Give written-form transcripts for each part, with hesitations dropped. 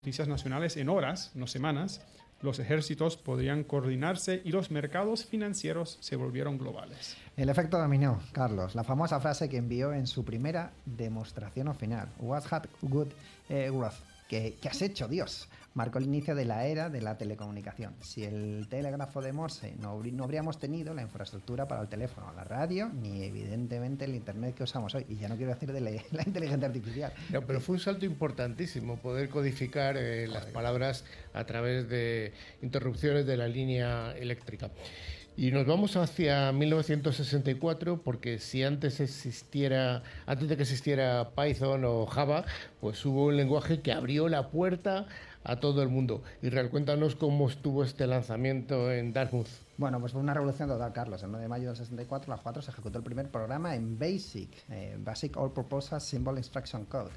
noticias nacionales en horas, no semanas, los ejércitos podrían coordinarse y los mercados financieros se volvieron globales. El efecto dominó, Carlos, la famosa frase que envió en su primera demostración final. What had good growth? ¿Qué has hecho, Dios? Marcó el inicio de la era de la telecomunicación. Si el telégrafo de Morse no habríamos tenido la infraestructura para el teléfono, la radio, ni evidentemente el internet que usamos hoy. Y ya no quiero decir de la inteligencia artificial. No, pero fue un salto importantísimo poder codificar las palabras a través de interrupciones de la línea eléctrica. Y nos vamos hacia 1964 porque si antes de que existiera Python o Java, pues hubo un lenguaje que abrió la puerta a todo el mundo. Israel, cuéntanos cómo estuvo este lanzamiento en Dartmouth. Bueno, pues fue una revolución total, Carlos. El 9 de mayo del 64, a las 4, se ejecutó el primer programa en BASIC, Basic All Purpose Symbol Instruction Code.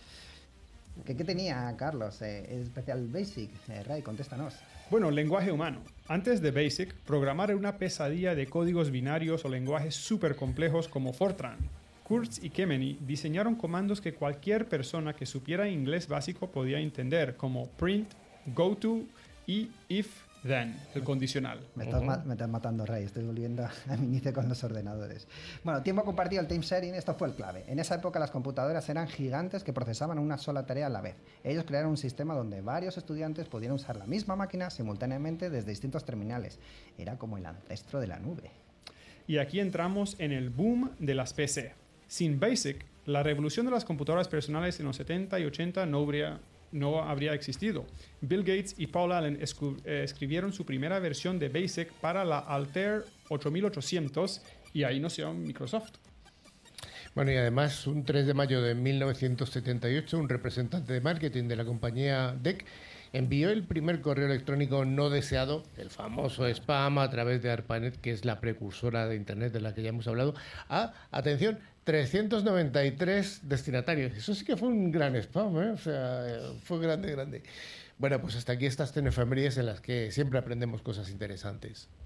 ¿Qué tenía, Carlos, especial BASIC? Ray, contéstanos. Bueno, lenguaje humano. Antes de BASIC, programar era una pesadilla de códigos binarios o lenguajes súper complejos como Fortran. Kurtz y Kemeny diseñaron comandos que cualquier persona que supiera inglés básico podía entender, como print, goto y if, then, el condicional. Me estás matando, Ray. Estoy volviendo a mi inicio con los ordenadores. Bueno, tiempo compartido, el time sharing, esto fue el clave. En esa época las computadoras eran gigantes que procesaban una sola tarea a la vez. Ellos crearon un sistema donde varios estudiantes podían usar la misma máquina simultáneamente desde distintos terminales. Era como el ancestro de la nube. Y aquí entramos en el boom de las PC. Sin BASIC, la revolución de las computadoras personales en los 70 y 80 no habría existido. Bill Gates y Paul Allen escribieron su primera versión de BASIC para la Altair 8800 y ahí nació Microsoft. Bueno, y además, un 3 de mayo de 1978, un representante de marketing de la compañía DEC envió el primer correo electrónico no deseado, el famoso spam, a través de ARPANET, que es la precursora de Internet de la que ya hemos hablado, a, atención, 393 destinatarios. Eso sí que fue un gran spam, ¿eh? O sea, fue grande. Bueno, pues hasta aquí estas efemérides en las que siempre aprendemos cosas interesantes.